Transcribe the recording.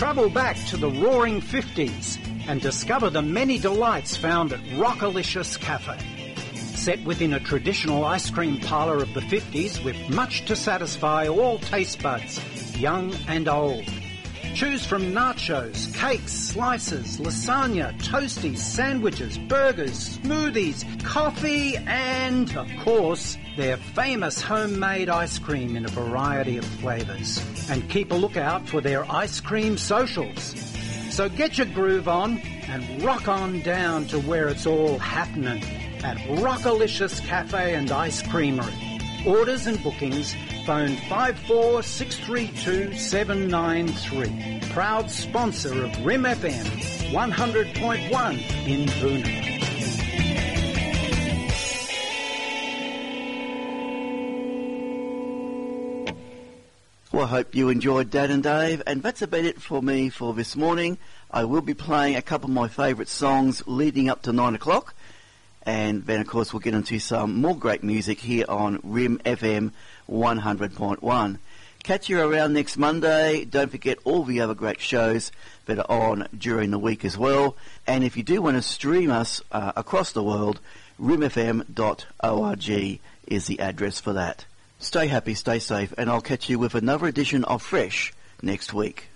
Travel back to the roaring 50s and discover the many delights found at Rockalicious Cafe. Set within a traditional ice cream parlour of the 50s with much to satisfy all taste buds, young and old. Choose from nachos, cakes, slices, lasagna, toasties, sandwiches, burgers, smoothies, coffee and, of course, their famous homemade ice cream in a variety of flavours. And keep a lookout for their ice cream socials. So get your groove on and rock on down to where it's all happening at Rockalicious Cafe and Ice Creamery. Orders and bookings, phone 54632793. Proud sponsor of Rim FM 100.1 in Boonah. Well, I hope you enjoyed Dad and Dave, and that's about it for me for this morning. I will be playing a couple of my favourite songs leading up to 9 o'clock, and then of course we'll get into some more great music here on Rim FM 100.1. Catch you around next Monday. Don't forget all the other great shows that are on during the week as well. And if you do want to stream us across the world, rimfm.org is the address for that. Stay happy, stay safe, and I'll catch you with another edition of Fresh next week.